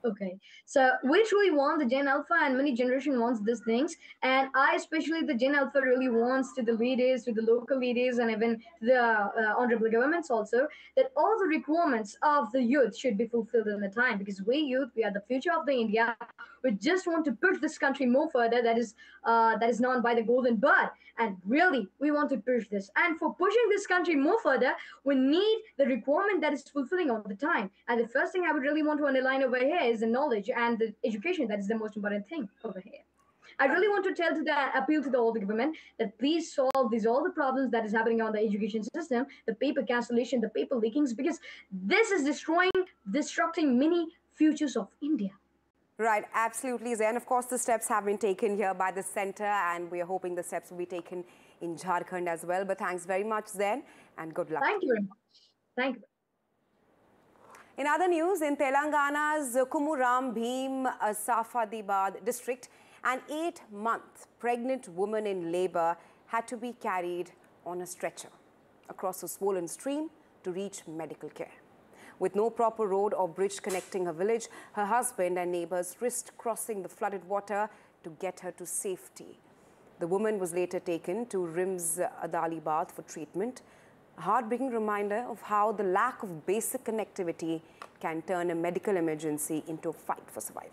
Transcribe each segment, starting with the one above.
Okay, so we truly want the Gen Alpha, and many generation wants these things, and I especially the Gen Alpha really wants to the leaders, to the local leaders, and even to the honorable governments also, that all the requirements of the youth should be fulfilled in the time, because we youth, we are the future of the India. We just want to push this country more further. That is known by the golden bird, and really we want to push this. And for pushing this country more further, we need the requirement that is fulfilling all the time. And the first thing I would really want to underline over here is the knowledge and the education. That is the most important thing over here. I really want to appeal to the all the government that please solve these all the problems that is happening on the education system, the paper cancellation, the paper leakings, because this is destructing many futures of India. Right, absolutely, Zain. Of course, the steps have been taken here by the centre, and we are hoping the steps will be taken in Jharkhand as well. But thanks very much, Zain, and good luck. Thank you very much. Thank you. In other news, in Telangana's Kumuram Bhim Safadibad district, an 8-month pregnant woman in labour had to be carried on a stretcher across a swollen stream to reach medical care. With no proper road or bridge connecting her village, her husband and neighbours risked crossing the flooded water to get her to safety. The woman was later taken to RIMS Adalibad for treatment. A heartbreaking reminder of how the lack of basic connectivity can turn a medical emergency into a fight for survival.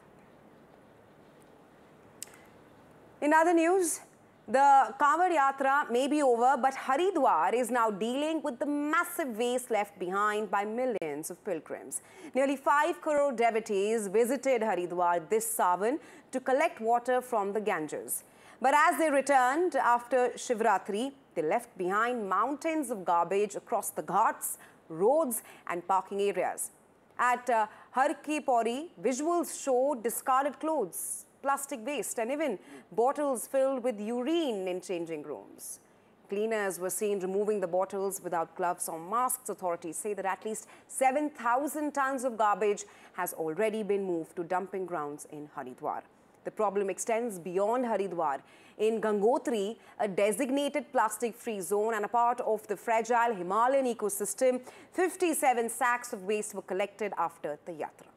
In other news, the Kanwar Yatra may be over, but Haridwar is now dealing with the massive waste left behind by millions of pilgrims. Nearly 5 crore devotees visited Haridwar this Sawan to collect water from the Ganges. But as they returned after Shivratri, they left behind mountains of garbage across the ghats, roads and parking areas. At Har Ki Pauri, visuals showed discarded clothes, plastic waste and even bottles filled with urine in changing rooms. Cleaners were seen removing the bottles without gloves or masks. Authorities say that at least 7,000 tons of garbage has already been moved to dumping grounds in Haridwar. The problem extends beyond Haridwar. In Gangotri, a designated plastic-free zone and a part of the fragile Himalayan ecosystem, 57 sacks of waste were collected after the yatra.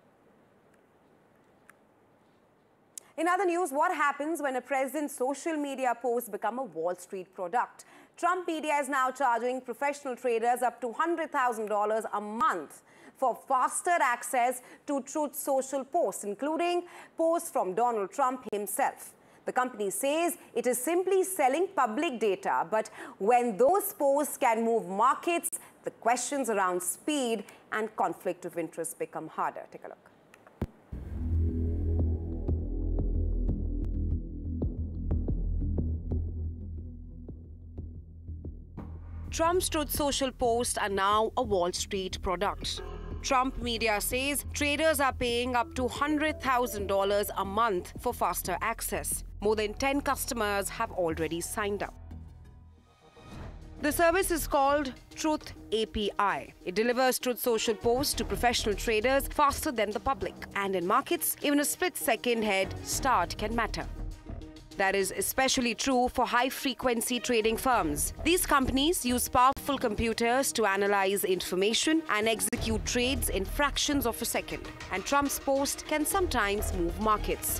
In other news, what happens when a president's social media posts become a Wall Street product? Trump Media is now charging professional traders up to $100,000 a month for faster access to Truth Social posts, including posts from Donald Trump himself. The company says it is simply selling public data, but when those posts can move markets, the questions around speed and conflict of interest become harder. Take a look. Trump's Truth Social posts are now a Wall Street product. Trump Media says traders are paying up to $100,000 a month for faster access. More than 10 customers have already signed up. The service is called Truth API. It delivers Truth Social posts to professional traders faster than the public. And in markets, even a split-second head start can matter. That is especially true for high-frequency trading firms. These companies use powerful computers to analyze information and execute trades in fractions of a second. And Trump's post can sometimes move markets.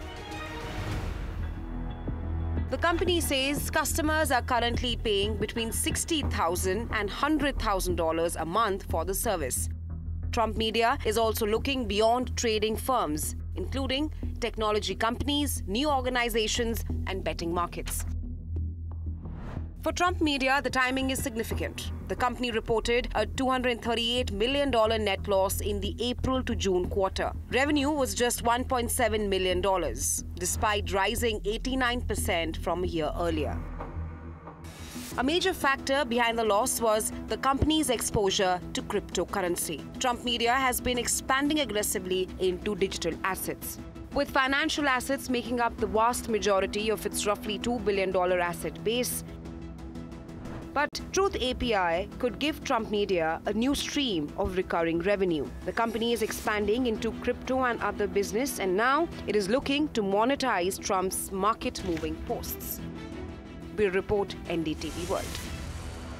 The company says customers are currently paying between $60,000 and $100,000 a month for the service. Trump Media is also looking beyond trading firms, including technology companies, new organizations, and betting markets. For Trump Media, the timing is significant. The company reported a $238 million net loss in the April to June quarter. Revenue was just $1.7 million, despite rising 89% from a year earlier. A major factor behind the loss was the company's exposure to cryptocurrency. Trump Media has been expanding aggressively into digital assets, with financial assets making up the vast majority of its roughly $2 billion asset base. But Truth API could give Trump Media a new stream of recurring revenue. The company is expanding into crypto and other business, and now it is looking to monetize Trump's market-moving posts. Bureau Report, NDTV World.